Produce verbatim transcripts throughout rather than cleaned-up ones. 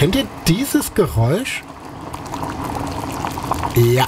Kennt ihr dieses Geräusch? Ja,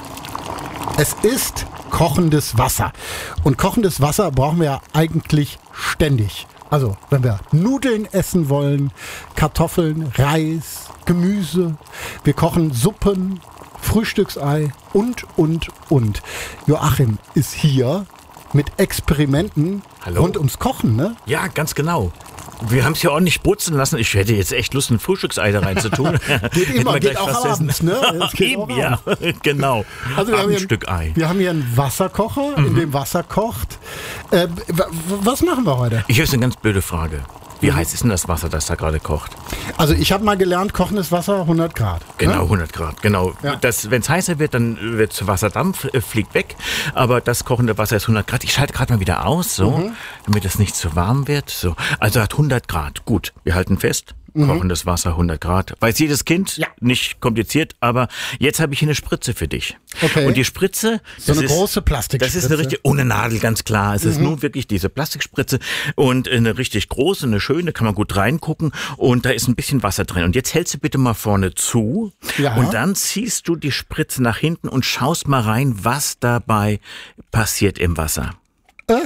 es ist kochendes Wasser. Und kochendes Wasser brauchen wir ja eigentlich ständig. Also, wenn wir Nudeln essen wollen, Kartoffeln, Reis, Gemüse, wir kochen Suppen, Frühstücksei und, und, und. Joachim ist hier mit Experimenten Hallo? rund ums Kochen, ne? Ja, ganz genau. Wir haben es ja ordentlich putzen lassen. Ich hätte jetzt echt Lust, ein Frühstücksei da reinzutun. Geht immer, geht auch abends, ne? Es geht Eben, auch ja, genau. Also wir haben, ein hier, Stück Ei. wir haben hier einen Wasserkocher, mhm. in dem Wasser kocht. Äh, w- was machen wir heute? Ich habe eine ganz blöde Frage. Wie heiß ist denn das Wasser, das da gerade kocht? Also ich habe mal gelernt, kochendes Wasser hundert Grad. Genau, Ne? hundert Grad, genau. Ja. Wenn es heißer wird, dann wird Wasserdampf, äh, fliegt weg. Aber das kochende Wasser ist hundert Grad. Ich schalte gerade mal wieder aus, so, mhm. damit es nicht zu warm wird. So. Also hat hundert Grad. Gut, wir halten fest. Mhm. Kochendes Wasser, hundert Grad. Weiß jedes Kind, ja. Nicht kompliziert, aber jetzt habe ich hier eine Spritze für dich. Okay. Und die Spritze, so eine ist, große Plastikspritze. Das ist eine richtige, ohne Nadel, ganz klar. Es mhm. ist nur wirklich diese Plastikspritze und eine richtig große, eine schöne, kann man gut reingucken und da ist ein bisschen Wasser drin. Und jetzt hältst du bitte mal vorne zu ja. und dann ziehst du die Spritze nach hinten und schaust mal rein, was dabei passiert im Wasser. Äh,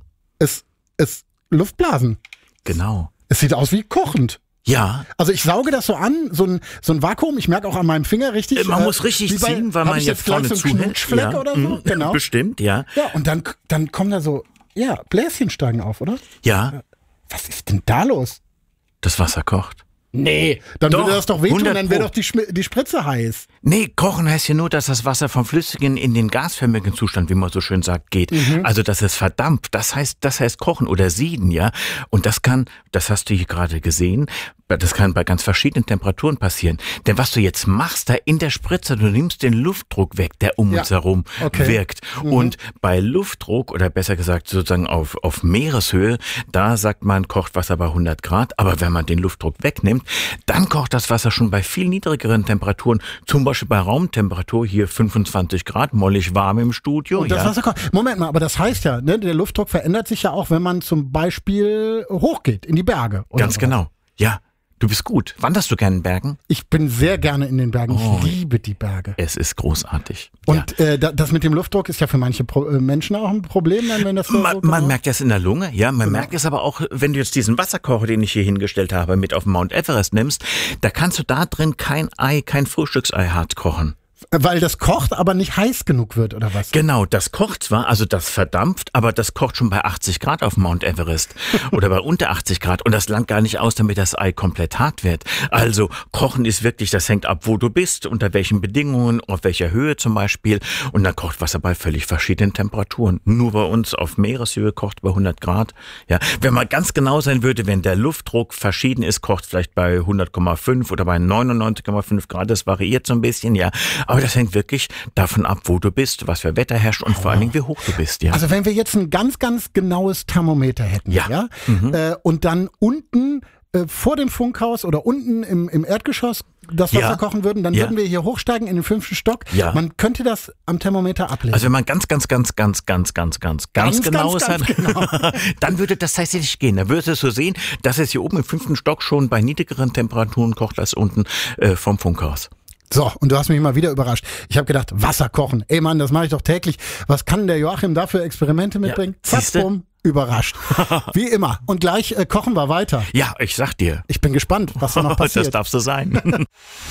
es, es Luftblasen. Genau. Es sieht aus wie kochend. Ja. Also ich sauge das so an, so ein, so ein Vakuum, ich merke auch an meinem Finger richtig. Man äh, muss richtig bei, ziehen, weil man jetzt vorne so zuhält. Knutschfleck Ja. oder so, genau. Bestimmt, ja. Ja, und dann, dann kommen da so, ja, Bläschen steigen auf, oder? Ja. Was ist denn da los? Das Wasser kocht. Nee, dann Doch, würde das doch wehtun, dann wäre Pro. doch die, Schmi- die Spritze heiß. Nee, kochen heißt ja nur, dass das Wasser vom flüssigen in den gasförmigen Zustand, wie man so schön sagt, geht. Mhm. Also, dass es verdampft. Das heißt, das heißt kochen oder sieden, ja. Und das kann, das hast du hier gerade gesehen, das kann bei ganz verschiedenen Temperaturen passieren. Denn was du jetzt machst, da in der Spritze, du nimmst den Luftdruck weg, der um ja. uns herum okay. wirkt. Mhm. Und bei Luftdruck, oder besser gesagt sozusagen auf, auf Meereshöhe, da sagt man, kocht Wasser bei hundert Grad. Aber wenn man den Luftdruck wegnimmt, dann kocht das Wasser schon bei viel niedrigeren Temperaturen, zum Beispiel bei Raumtemperatur, hier fünfundzwanzig Grad, mollig warm im Studio. Und das ja. Wasser kocht. Moment mal, aber das heißt ja, ne, der Luftdruck verändert sich ja auch, wenn man zum Beispiel hochgeht, in die Berge. Oder Ganz sowas. genau, ja. Du bist gut. Wanderst du gerne in Bergen? Ich bin sehr gerne in den Bergen. Oh, ich liebe die Berge. Es ist großartig. Und ja. äh, das mit dem Luftdruck ist ja für manche Pro- äh, Menschen auch ein Problem, wenn das so Man, so man merkt das in der Lunge, ja. Man genau. merkt es aber auch, wenn du jetzt diesen Wasserkocher, den ich hier hingestellt habe, mit auf Mount Everest nimmst, da kannst du da drin kein Ei, kein Frühstücksei hart kochen. Weil das kocht, aber nicht heiß genug wird, oder was? Genau, das kocht zwar, also das verdampft, aber das kocht schon bei achtzig Grad auf Mount Everest oder bei unter achtzig Grad und das langt gar nicht aus, damit das Ei komplett hart wird. Also Kochen ist wirklich, das hängt ab, wo du bist, unter welchen Bedingungen, auf welcher Höhe zum Beispiel und dann kocht Wasser bei völlig verschiedenen Temperaturen. Nur bei uns auf Meereshöhe kocht bei hundert Grad. Ja, wenn man ganz genau sein würde, wenn der Luftdruck verschieden ist, kocht vielleicht bei hundert Komma fünf oder bei neunundneunzig Komma fünf Grad, das variiert so ein bisschen, ja. Aber das hängt wirklich davon ab, wo du bist, was für Wetter herrscht und vor allen Dingen, wie hoch du bist. Ja. Also wenn wir jetzt ein ganz, ganz genaues Thermometer hätten, ja, ja mhm. äh, und dann unten äh, vor dem Funkhaus oder unten im, im Erdgeschoss das Wasser ja. kochen würden, dann ja. würden wir hier hochsteigen in den fünften Stock. Ja. Man könnte das am Thermometer ablesen. Also wenn man ganz, ganz, ganz, ganz, ganz, ganz, ganz, ganz genau ist, ganz, ganz genau. dann würde das tatsächlich gehen. Dann würdest du sehen, dass es hier oben im fünften Stock schon bei niedrigeren Temperaturen kocht als unten äh, vom Funkhaus. So, und du hast mich mal wieder überrascht. Ich habe gedacht, Wasser kochen. Ey Mann, das mache ich doch täglich. Was kann der Joachim da für Experimente mitbringen? Ja, Zack, bumm, überrascht. Wie immer. Und gleich äh, kochen wir weiter. Ja, ich sag dir. Ich bin gespannt, was da noch passiert. Das darf so sein.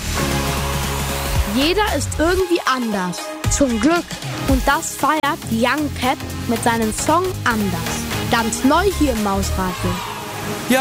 Jeder ist irgendwie anders. Zum Glück. Und das feiert Young Pep mit seinem Song Anders. Ganz neu hier im Mausradio.